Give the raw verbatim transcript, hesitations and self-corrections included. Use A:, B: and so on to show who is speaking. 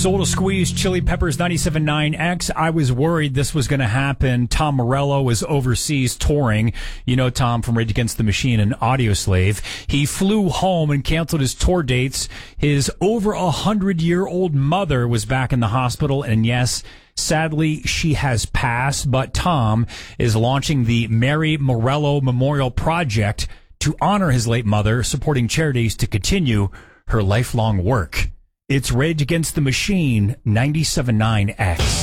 A: Soul to Squeeze, Chili Peppers, ninety-seven point nine X. I was worried this was going to happen. Tom Morello was overseas touring. You know Tom from Rage Against the Machine and Audioslave. He flew home and canceled his tour dates. His over a hundred-year-old mother was back in the hospital, and yes, sadly, she has passed. But Tom is launching the Mary Morello Memorial Project to honor his late mother, supporting charities to continue her lifelong work. It's Rage Against the Machine, ninety-seven point nine X.